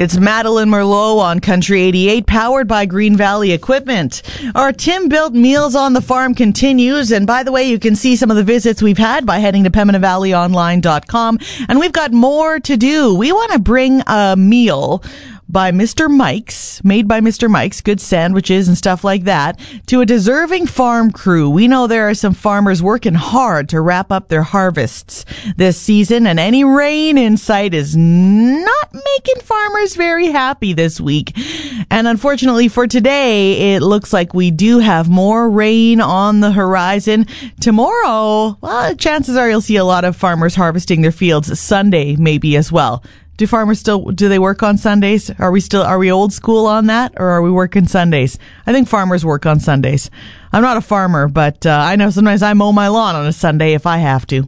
It's Madeline Merlot on Country 88, powered by Green Valley Equipment. Our Tim Built Meals on the Farm continues, and by the way, you can see some of the visits we've had by heading to PembinaValleyOnline.com, and we've got more to do. We want to bring a meal by Mr. Mike's, made by Mr. Mike's, good sandwiches and stuff like that, to a deserving farm crew. We know there are some farmers working hard to wrap up their harvests this season, and any rain in sight is not making farmers very happy this week. And unfortunately for today, it looks like we do have more rain on the horizon. Tomorrow, well, chances are you'll see a lot of farmers harvesting their fields. Sunday maybe as well. Do farmers do they work on Sundays? Are we old school on that, or are we working Sundays? I think farmers work on Sundays. I'm not a farmer, but I know sometimes I mow my lawn on a Sunday if I have to.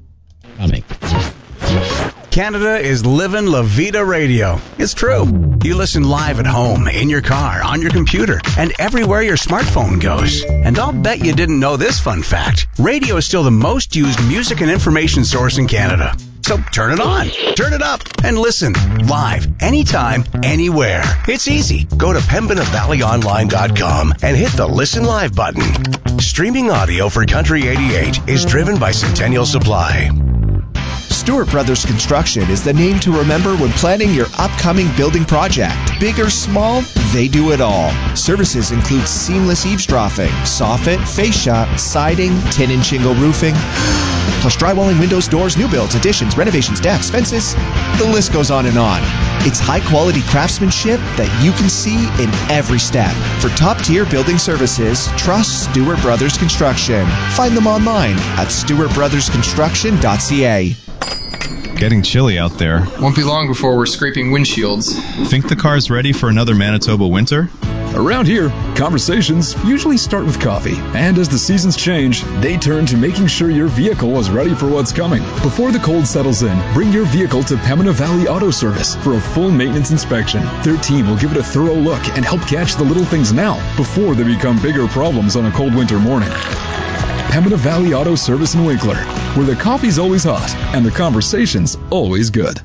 Canada is living La Vida Radio. It's true. You listen live at home, in your car, on your computer, and everywhere your smartphone goes. And I'll bet you didn't know this fun fact. Radio is still the most used music and information source in Canada. So turn it on, turn it up, and listen live, anytime, anywhere. It's easy. Go to PembinaValleyOnline.com and hit the Listen Live button. Streaming audio for Country 88 is driven by Centennial Supply. Stewart Brothers Construction is the name to remember when planning your upcoming building project. Big or small, they do it all. Services include seamless eavesdropping, soffit, fascia, siding, tin and shingle roofing, plus drywalling, windows, doors, new builds, additions, renovations, decks, fences. The list goes on and on. It's high-quality craftsmanship that you can see in every step. For top-tier building services, trust Stewart Brothers Construction. Find them online at stewartbrothersconstruction.ca. Getting chilly out there. Won't be long before we're scraping windshields. Think the car's ready for another Manitoba winter? Around here, conversations usually start with coffee. And as the seasons change, they turn to making sure your vehicle is ready for what's coming. Before the cold settles in, bring your vehicle to Pembina Valley Auto Service for a full maintenance inspection. Their team will give it a thorough look and help catch the little things now before they become bigger problems on a cold winter morning. Pembina Valley Auto Service in Winkler, where the coffee's always hot and the conversation's always good.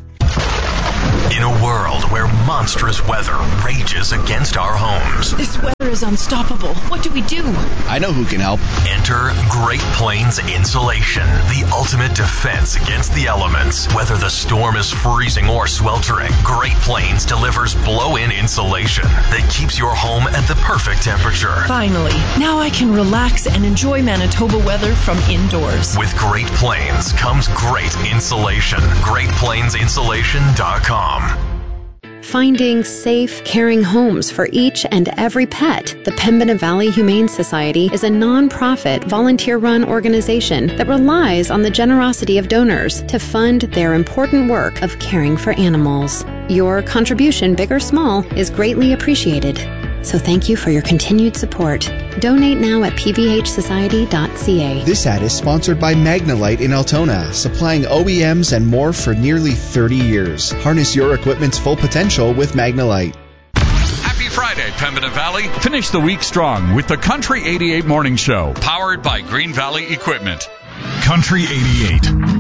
In a world where monstrous weather rages against our homes. This weather is unstoppable. What do we do? I know who can help. Enter Great Plains Insulation, the ultimate defense against the elements. Whether the storm is freezing or sweltering, Great Plains delivers blow-in insulation that keeps your home at the perfect temperature. Finally, now I can relax and enjoy Manitoba weather from indoors. With Great Plains comes great insulation. GreatPlainsInsulation.com. Finding safe, caring homes for each and every pet. The Pembina Valley Humane Society is a non-profit, volunteer-run organization that relies on the generosity of donors to fund their important work of caring for animals. Your contribution, big or small, is greatly appreciated. So thank you for your continued support. Donate now at pvhsociety.ca. This ad is sponsored by Magnalite in Altona, supplying OEMs and more for nearly 30 years. Harness your equipment's full potential with Magnalite. Happy Friday, Pembina Valley. Finish the week strong with the Country 88 Morning Show, powered by Green Valley Equipment. Country 88.